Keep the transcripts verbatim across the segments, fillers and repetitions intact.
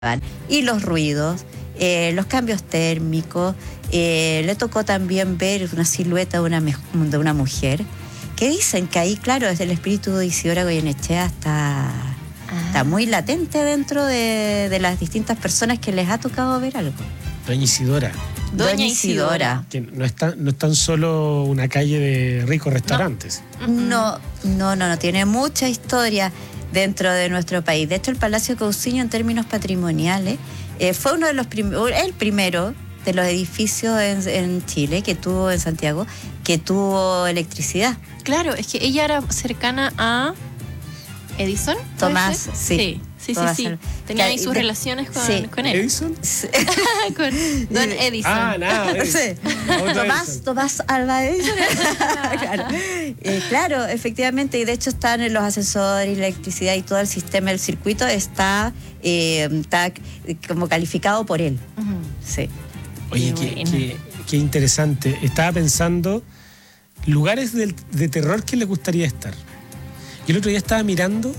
y los ruidos, eh, los cambios térmicos. Eh, le tocó también ver una silueta de una, de una mujer, que dicen que ahí, claro, es el espíritu de Isidora Goyenechea está, ah. está muy latente dentro de, de las distintas personas que les ha tocado ver algo. Doña Isidora. Doña, Doña Isidora. Que no es, tan, no es tan solo una calle de ricos restaurantes. No, no, no, no, tiene mucha historia dentro de nuestro país. De hecho, el Palacio Cousiño, en términos patrimoniales, eh, fue uno de los prim- el primero de los edificios en, en Chile que tuvo, en Santiago, que tuvo electricidad. Claro, es que ella era cercana a Edison. Tomás, sí. Sí, sí, sí, sí. Tenía ahí sus de, relaciones con, sí. con él. ¿Edison? Sí. Con Don Edison. Ah, nada. Sí. Tomás, Tomás Alva Edison. Claro. Eh, claro, efectivamente, y de hecho están en los ascensores, la electricidad y todo el sistema, el circuito está, eh, está como calificado por él. Uh-huh. Sí. Oye, qué, qué, qué, qué interesante. Estaba pensando lugares de, de terror que les gustaría estar. Yo el otro día estaba mirando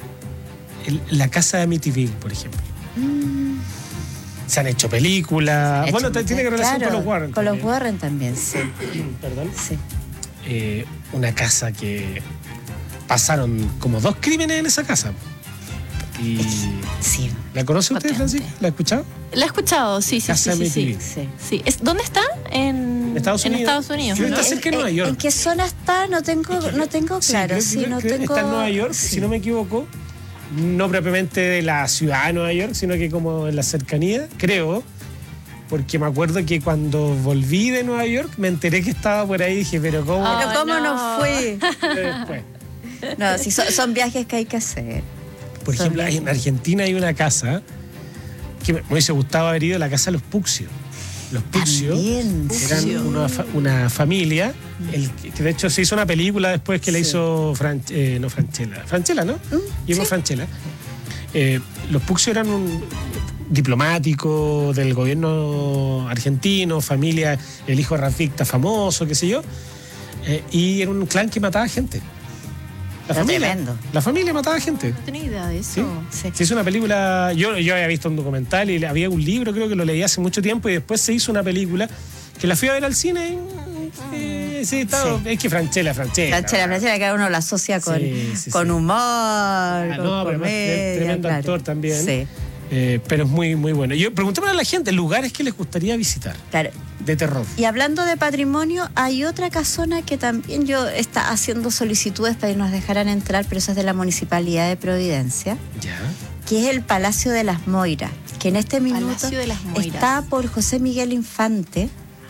el, la casa de Amityville, por ejemplo. Mm. Se han hecho películas. Hecho bueno, tiene que relación claro, con los Warren. Con también. los Warren también, sí. ¿Perdón? Sí. Eh, una casa que pasaron como dos crímenes en esa casa. Y sí. ¿La conoce usted, Francis? ¿La ha escuchado? La he escuchado, sí, sí, casa sí, sí, sí. sí. ¿Es, ¿Dónde está? En Estados Unidos. En Estados Unidos. Sí, ¿no? está cerca de Nueva York. ¿En qué zona está? No tengo, es que, no tengo claro. Sí, sí, no tengo... Está en Nueva York, sí. Si no me equivoco. No propiamente de la ciudad de Nueva York, sino que como en la cercanía, creo. Porque me acuerdo que cuando volví de Nueva York me enteré que estaba por ahí y dije, pero ¿cómo? Oh, pero ¿cómo no, no fui? Después. No, sí, son, son viajes que hay que hacer. Por son ejemplo, viajes. En Argentina hay una casa que me hubiese gustado haber ido, la casa de los Puccio. Los Puccio eran una, fa- una familia, el, que de hecho se hizo una película después que sí. la hizo Fran, eh, no Franchella, Franchella, ¿no? Mm, Guillermo sí. Franchella. Eh, los Puccio eran un diplomático del gobierno argentino, familia, el hijo de Rafficta famoso, qué sé yo, eh, y era un clan que mataba gente. La Era familia, tremendo. La familia mataba gente. No tenía idea de eso. Sí, sí. Se hizo una película, yo, yo había visto un documental y había un libro, creo que lo leí hace mucho tiempo, y después se hizo una película que la fui a ver al cine. Eh, sí, todo, sí. Es que Franchella, Franchella. Franchella, Franchella, que uno la asocia con, sí, sí, con sí. humor, ah, con no, comedia. Pero tremendo claro. actor también. Sí. Eh, pero es muy, muy bueno. Yo preguntémosle a la gente lugares que les gustaría visitar. Claro. De terror. Y hablando de patrimonio, hay otra casona que también yo está haciendo solicitudes para que nos dejaran entrar, pero eso es de la Municipalidad de Providencia. Ya. Que es el Palacio de las Moiras, que en este minuto de las está por José Miguel Infante.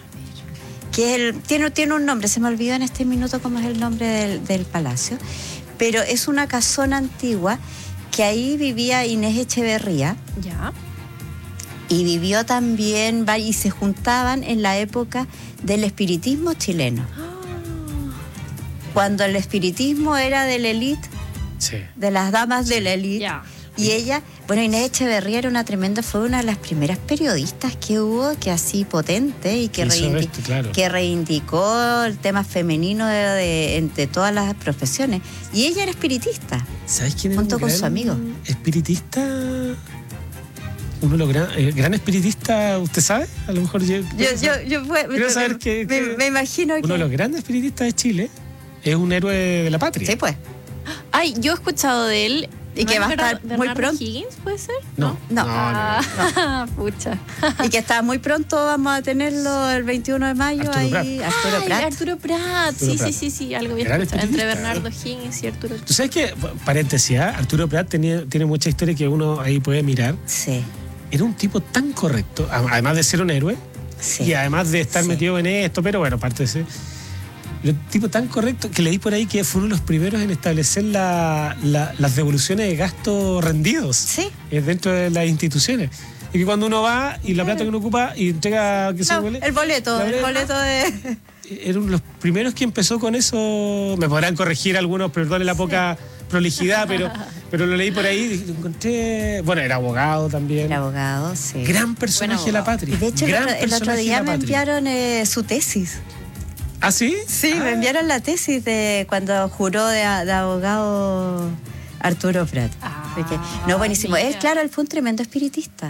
Que es el, tiene, tiene un nombre, se me olvidó en este minuto cómo es el nombre del, del palacio, pero es una casona antigua que ahí vivía Inés Echeverría. Ya. Y vivió también, y se juntaban en la época del espiritismo chileno. Oh. Cuando el espiritismo era de la élite, sí. de las damas sí. de la élite. Yeah. Y ella, bueno, Inés Echeverría era una tremenda, fue una de las primeras periodistas que hubo, que así potente y que, reindi- esto, claro. que reivindicó el tema femenino de, de, entre todas las profesiones. Y ella era espiritista. ¿Sabes quién junto era con un su amigo? Espiritista. Uno de los gran, eh, gran espiritista, ¿usted sabe? A lo mejor yo. Yo, yo, yo fue, quiero me, saber que, me, que me imagino uno que. de los grandes espiritistas de Chile es un héroe de la patria. Sí, pues. Ay, yo he escuchado de él. Y que va a estar Bernardo muy pronto. Higgins, ¿puede ser? No, no, no, ah, no, no. Pucha. Y que está muy pronto, vamos a tenerlo el veintiuno de mayo. Arturo ahí. Prat. Arturo Ay, Prat. Arturo Prat. Arturo Sí, Prat. sí, sí, sí, algo bien Gran escuchado. Entre espiritista. Bernardo Higgins y Arturo Prat. ¿Tú sabes qué? Paréntesis, ¿eh? Arturo Prat tenía, tiene mucha historia que uno ahí puede mirar. Sí. Era un tipo tan correcto, además de ser un héroe, sí. y además de estar sí. metido en esto, pero bueno, aparte de ser... Un tipo tan correcto que leí por ahí que fue uno de los primeros en establecer la, la, las devoluciones de gastos rendidos sí. dentro de las instituciones. Y que cuando uno va y la plata que uno ocupa y entrega... ¿qué no, se el boleto, el boleto de... Era uno de los primeros que empezó con eso. Me podrán corregir algunos, perdone la poca sí. prolijidad, pero, pero lo leí por ahí y lo encontré... Bueno, era abogado también. Era abogado, sí. Gran personaje de la patria. Y de hecho, Gran el otro día me enviaron eh, su tesis. ¿Ah, sí? Sí, ah. me enviaron la tesis de cuando juró de, de abogado Arturo Prat. Ah. Porque, no, buenísimo. Él, claro, él fue un tremendo espiritista.